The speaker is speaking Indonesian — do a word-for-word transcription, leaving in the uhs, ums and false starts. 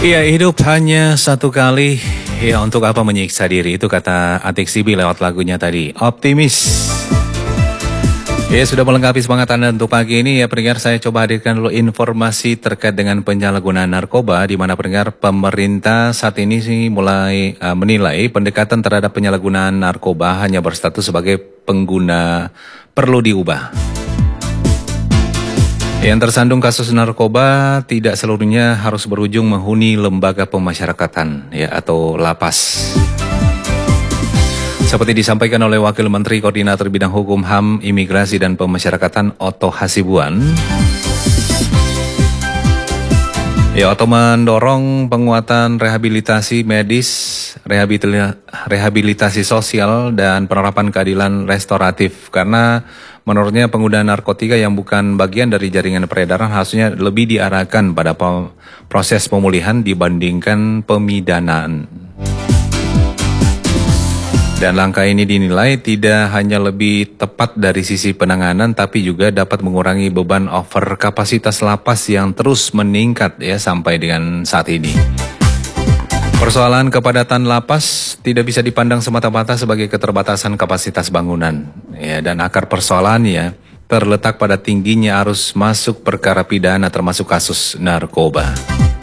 Iya, hidup hanya satu kali. Ya, untuk apa menyiksa diri? Itu kata Atik Sibi lewat lagunya tadi. Optimis. Ya, sudah melengkapi semangat Anda untuk pagi ini. Ya, pendengar, saya coba hadirkan dulu informasi terkait dengan penyalahgunaan narkoba, di mana pendengar pemerintah saat ini sih mulai uh, menilai pendekatan terhadap penyalahgunaan narkoba hanya berstatus sebagai pengguna perlu diubah. Yang tersandung kasus narkoba tidak seluruhnya harus berujung menghuni lembaga pemasyarakatan, ya, atau lapas. Seperti disampaikan oleh Wakil Menteri Koordinator Bidang Hukum, H A M, Imigrasi dan Pemasyarakatan Otto Hasibuan. Ya, Otto mendorong penguatan rehabilitasi medis, rehabilitasi sosial, dan penerapan keadilan restoratif. Karena menurutnya penggunaan narkotika yang bukan bagian dari jaringan peredaran harusnya lebih diarahkan pada proses pemulihan dibandingkan pemidanaan. Dan langkah ini dinilai tidak hanya lebih tepat dari sisi penanganan, tapi juga dapat mengurangi beban over kapasitas lapas yang terus meningkat ya sampai dengan saat ini. Persoalan kepadatan lapas tidak bisa dipandang semata-mata sebagai keterbatasan kapasitas bangunan, ya, dan akar persoalannya terletak pada tingginya arus masuk perkara pidana termasuk kasus narkoba.